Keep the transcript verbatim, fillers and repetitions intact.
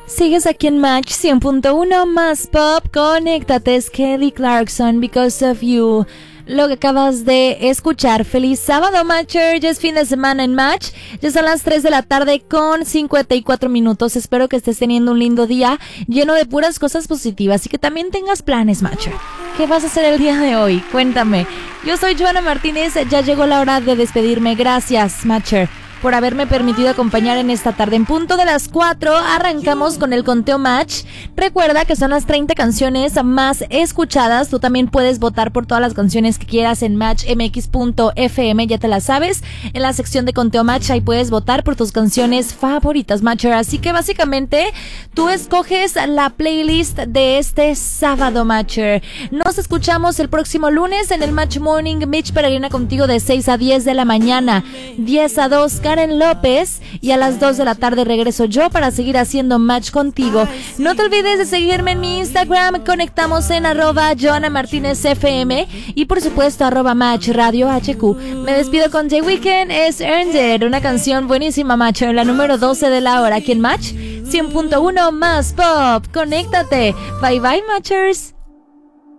Sigues aquí en Match cien punto uno más pop. Conéctate, es Kelly Clarkson, Because of You. Lo que acabas de escuchar. Feliz sábado, Matcher. Ya es fin de semana en Match. Ya son las tres de la tarde con cincuenta y cuatro minutos. Espero que estés teniendo un lindo día lleno de puras cosas positivas y que también tengas planes, Matcher. ¿Qué vas a hacer el día de hoy? Cuéntame. Yo soy Joana Martínez. Ya llegó la hora de despedirme. Gracias, Matcher, por haberme permitido acompañar en esta tarde. En punto de las cuatro, arrancamos con el conteo Match. Recuerda que son las treinta canciones más escuchadas. Tú también puedes votar por todas las canciones que quieras en match m x punto f m, ya te las sabes. En la sección de conteo Match, ahí puedes votar por tus canciones favoritas, Matcher. Así que básicamente, tú escoges la playlist de este sábado, Matcher. Nos escuchamos el próximo lunes en el Match Morning. Mitch Peregrina contigo de seis a diez de la mañana. diez a dos, Karen López, y a las dos de la tarde regreso yo para seguir haciendo Match contigo. No te olvides de seguirme en mi Instagram. Conectamos en arroba Joana Martínez F M y por supuesto arroba Match Radio H Q. Me despido con The Weeknd, es Earned It, una canción buenísima, Match, la número doce de la hora aquí en Match cien punto uno más pop. Conéctate. Bye bye, Matchers.